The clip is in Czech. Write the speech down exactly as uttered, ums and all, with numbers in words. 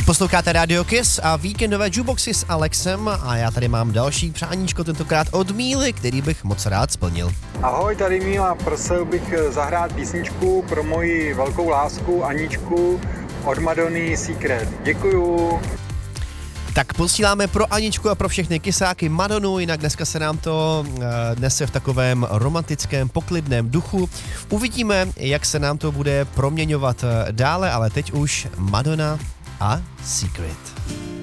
Posloucháte Radio Kiss a víkendové jukeboxy s Alexem a já tady mám další přáníčko, tentokrát od Míly, který bych moc rád splnil. Ahoj, tady Míla, prosil bych zahrát písničku pro moji velkou lásku Aničku od Madony Secret. Děkuju. Tak posíláme pro Aničku a pro všechny kysáky Madonu, jinak dneska se nám to dnes je v takovém romantickém, poklidném duchu. Uvidíme, jak se nám to bude proměňovat dále, ale teď už Madonna a Secret.